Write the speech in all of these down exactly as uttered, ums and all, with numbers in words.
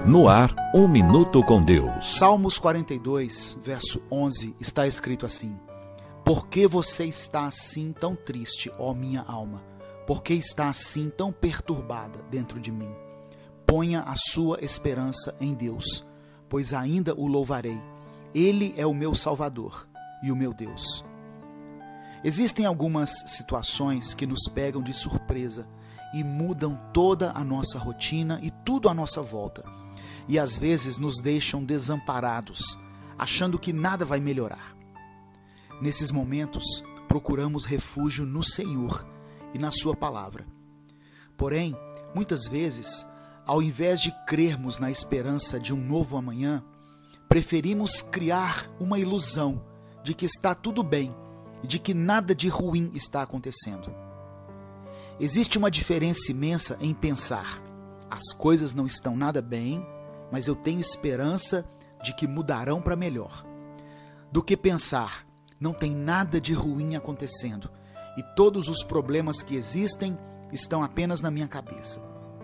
No ar, Um Minuto com Deus. Salmos quarenta e dois, verso onze, está escrito assim: Por que você está assim tão triste, ó minha alma? Por que está assim tão perturbada dentro de mim? Ponha a sua esperança em Deus, pois ainda o louvarei. Ele é o meu Salvador e o meu Deus. Existem algumas situações que nos pegam de surpresa e mudam toda a nossa rotina e tudo à nossa volta. E às vezes nos deixam desamparados, achando que nada vai melhorar. Nesses momentos, procuramos refúgio no Senhor e na Sua palavra. Porém, muitas vezes, ao invés de crermos na esperança de um novo amanhã, preferimos criar uma ilusão de que está tudo bem e de que nada de ruim está acontecendo. Existe uma diferença imensa em pensar: as coisas não estão nada bem, mas eu tenho esperança de que mudarão para melhor, do que pensar: não tem nada de ruim acontecendo e todos os problemas que existem estão apenas na minha cabeça.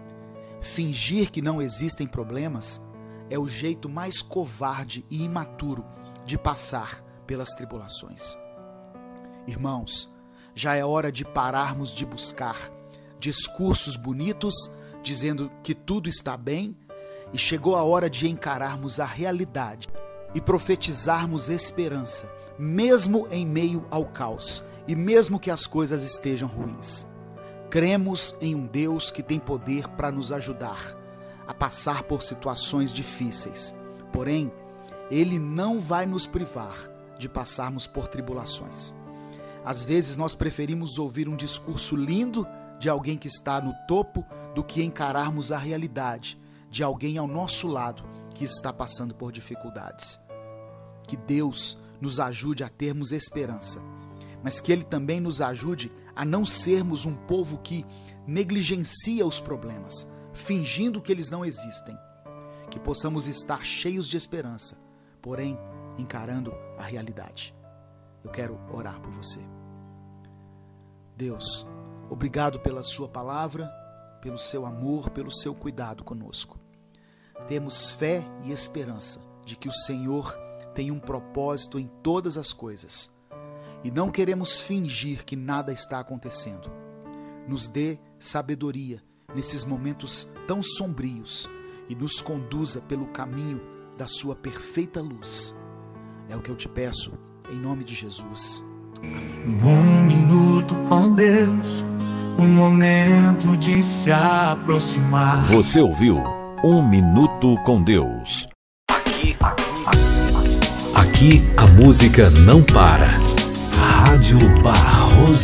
Fingir que não existem problemas é o jeito mais covarde e imaturo de passar pelas tribulações. Irmãos, já é hora de pararmos de buscar discursos bonitos dizendo que tudo está bem e chegou a hora de encararmos a realidade e profetizarmos esperança, mesmo em meio ao caos e mesmo que as coisas estejam ruins. Cremos em um Deus que tem poder para nos ajudar a passar por situações difíceis, porém, Ele não vai nos privar de passarmos por tribulações. Às vezes nós preferimos ouvir um discurso lindo de alguém que está no topo do que encararmos a realidade de alguém ao nosso lado que está passando por dificuldades. Que Deus nos ajude a termos esperança, mas que Ele também nos ajude a não sermos um povo que negligencia os problemas, fingindo que eles não existem. Que possamos estar cheios de esperança, porém encarando a realidade. Eu quero orar por você. Deus, obrigado pela Sua palavra, pelo Seu amor, pelo Seu cuidado conosco. Temos fé e esperança de que o Senhor tem um propósito em todas as coisas e não queremos fingir que nada está acontecendo. Nos dê sabedoria nesses momentos tão sombrios e nos conduza pelo caminho da Sua perfeita luz. É o que eu te peço, em nome de Jesus. Um minuto com Deus, um momento de se aproximar. Você ouviu Um Minuto com Deus. Aqui, aqui, aqui a música não para. Rádio Barroso.